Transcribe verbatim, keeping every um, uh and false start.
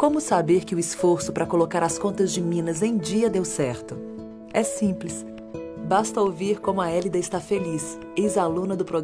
Como saber que o esforço para colocar as contas de Minas em dia deu certo? É simples. Basta ouvir como a Hélida está feliz, ex-aluna do programa